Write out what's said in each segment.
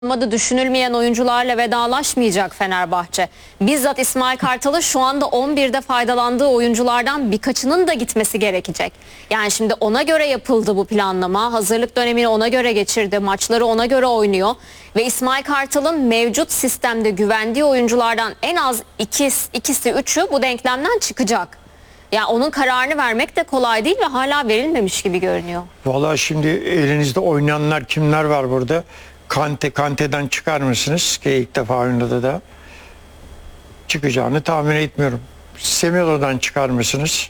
Düşünülmeyen oyuncularla vedalaşmayacak Fenerbahçe. Bizzat İsmail Kartal'ın şu anda 11'de faydalandığı oyunculardan birkaçının da gitmesi gerekecek. Yani şimdi ona göre yapıldı bu planlama. Hazırlık dönemini ona göre geçirdi. Maçları ona göre oynuyor. Ve İsmail Kartal'ın mevcut sistemde güvendiği oyunculardan en az ikisi üçü bu denklemden çıkacak. Yani onun kararını vermek de kolay değil ve hala verilmemiş gibi görünüyor. Vallahi şimdi elinizde oynayanlar kimler var burada? Kante'den çıkar mısınız? Ki ilk defa oynadı da. Çıkacağını tahmin etmiyorum. Semedo'dan çıkar mısınız?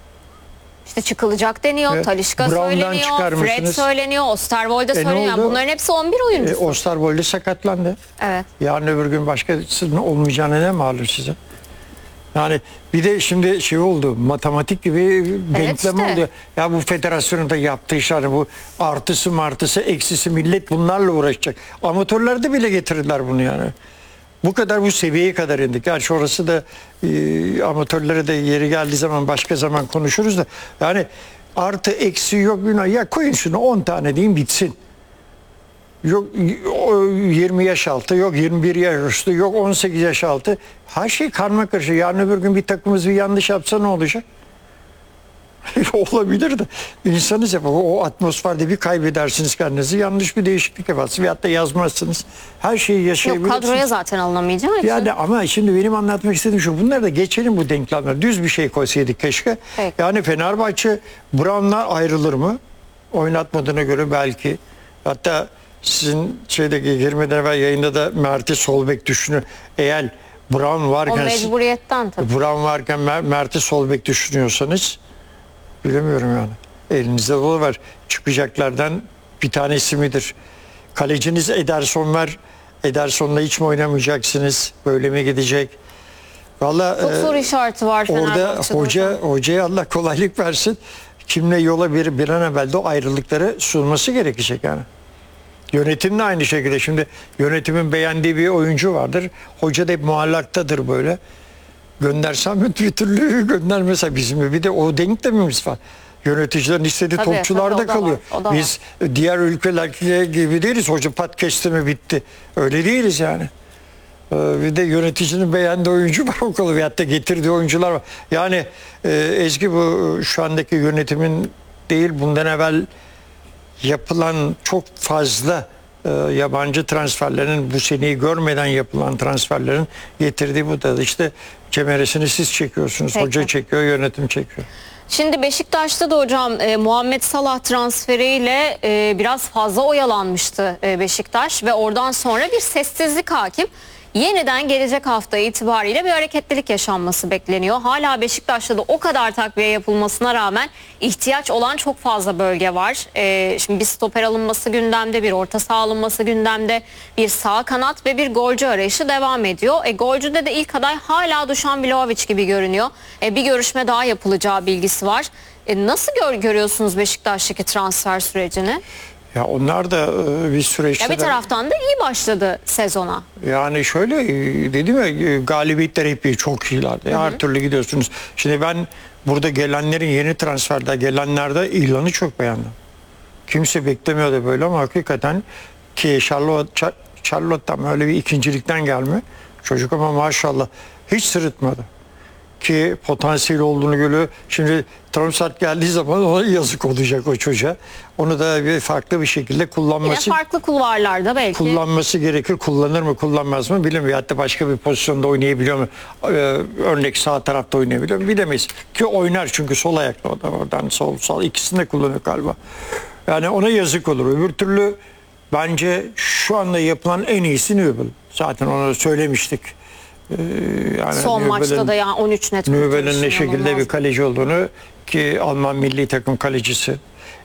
İşte çıkılacak deniyor. Evet. Talisca Brown'dan çıkar söyleniyor. Fred mısınız? söyleniyor. Osterwolde söyleniyor. Bunların hepsi 11 oyuncusu. Osterwolde sakatlandı. Evet. Yarın öbür gün başkasının olmayacağını ne malum size? Yani bir de şimdi şey oldu, matematik gibi denklem işte. oldu. Ya bu federasyonun da yaptığı iş, hani bu artısı eksisi, millet bunlarla uğraşacak. Amatörlerde bile getirdiler bunu yani. Bu kadar, bu seviyeye kadar indik. Gerçi orası da amatörlere de yeri geldiği zaman başka zaman konuşuruz da. Yani artı eksi yok. Ya koyun şunu 10 tane diyeyim bitsin. Yok 20 yaş altı, yok 21 yaş üstü, yok 18 yaş altı. Her şey karma karışık. Yarın öbür gün bir takımımız bir yanlış yapsa ne olacak? Olabilir de. İnsanız ya, o atmosferde bir kaybedersiniz kendinizi. Yanlış bir değişiklik yaparsınız. Veyahut da yazmazsınız. Her şeyi yaşayabilirsiniz. Yok, kadroya zaten alınamayacak için. Yani ama şimdi benim anlatmak istediğim şu. Bunları da geçelim, bu denklemler. Düz bir şey koysaydık keşke. Peki. Yani Fenerbahçe Brown'la ayrılır mı? Oynatmadığına göre belki. Hatta sizin şeydeki girmeden evvel yayında da Mert'i sol bek düşünün. Eğer Brown varken, O mecburiyetten tabii. Brown varken Mert'i sol bek düşünüyorsanız bilemiyorum yani. Elinizde dolu var. Çıkacaklardan bir tanesi midir? Kaleciniz Ederson var. Ederson'la hiç mi oynamayacaksınız? Böyle mi gidecek? Vallahi Çok soru işareti var Fenerbahçe'de. Orada hocaya Allah kolaylık versin. Kimle yola bir an evvel de o ayrılıkları sunması gerekecek yani. Yönetim de aynı şekilde. Şimdi yönetimin beğendiği bir oyuncu vardır. Hoca da hep muallaktadır böyle. Göndersem bir türlü göndermese bizim bir de o denklemimiz var. Yöneticilerin istediği Tabii, topçularda tabii, kalıyor. Biz diğer ülkeler gibi değiliz. Hoca pat kesti mi bitti. Öyle değiliz yani. Bir de yöneticinin beğendiği oyuncu var o kadar. Veyahut da getirdiği oyuncular var. Yani Ezgi, bu şu andaki yönetimin değil, bundan evvel yapılan çok fazla yabancı transferlerin, bu seneyi görmeden yapılan transferlerin getirdiği bu da işte kemeresini siz çekiyorsunuz. Peki. Hoca çekiyor, yönetim çekiyor. Şimdi Beşiktaş'ta da hocam Muhammed Salah transferiyle biraz fazla oyalanmıştı Beşiktaş ve oradan sonra bir sessizlik hakim. Yeniden gelecek hafta itibariyle bir hareketlilik yaşanması bekleniyor. Hala Beşiktaş'ta da o kadar takviye yapılmasına rağmen ihtiyaç olan çok fazla bölge var. Şimdi bir stoper alınması gündemde, bir orta saha alınması gündemde, bir sağ kanat ve bir golcü arayışı devam ediyor. Golcüde de ilk aday hala Dušan Vlahović gibi görünüyor. Bir görüşme daha yapılacağı bilgisi var. Nasıl görüyorsunuz Beşiktaş'taki transfer sürecini? Ya onlar da bir süreçte... Ya bir taraftan da iyi başladı sezona. Yani şöyle dedim ya, galibiyetler hep iyi, çok iyilerdi. Her türlü gidiyorsunuz. Şimdi ben burada gelenlerin, yeni transferde gelenlerde İlhan'ı çok beğendim. Kimse beklemiyordu böyle ama hakikaten ki Charlotte'dan öyle bir ikincilikten gelme. Çocuk ama maşallah hiç sırıtmadı. Ki potansiyel olduğunu görüyor. Şimdi Trossard geldiği zaman ona yazık olacak o çocuğa. Onu da bir farklı bir şekilde kullanması. Yine farklı kulvarlarda belki. Kullanması gerekir. Kullanır mı kullanmaz mı bilemiyorum. Hatta başka bir pozisyonda oynayabiliyor mu? Örnek sağ tarafta oynayabiliyor mu? Bilemeyiz. Ki oynar çünkü sol ayakta o da, oradan sol ikisini de kullanıyor galiba. Yani ona yazık olur. Öbür türlü bence şu anda yapılan en iyisi Nübel. Zaten onu söylemiştik. Yani son maçta da yani 13 net Nübel'in ne şekilde bir kaleci olduğunu, ki Alman milli takım kalecisi.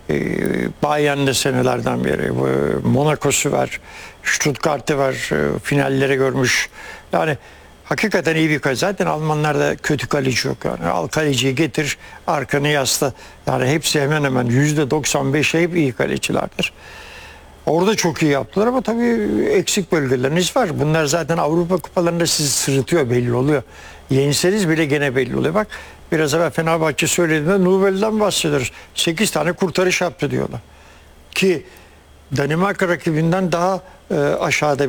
Bayern'de senelerden beri. Monaco'su var. Stuttgart'ı var. Finalleri görmüş. Yani hakikaten iyi bir kaleci. Zaten Almanlarda kötü kaleci yok. Yani al kaleciyi getir, arkanı yasla. Yani hepsi hemen hemen %95'e hep iyi kalecilerdir. Orada çok iyi yaptılar ama tabii eksik bölgeleriniz var. Bunlar zaten Avrupa kupalarında sizi sırıtıyor, belli oluyor. Yenseniz bile gene belli oluyor. Bak biraz evvel Fenerbahçe söylediğinde Nubel'den bahsediyoruz. 8 tane kurtarış yaptı diyorlar. Ki Danimarka rakibinden daha aşağıda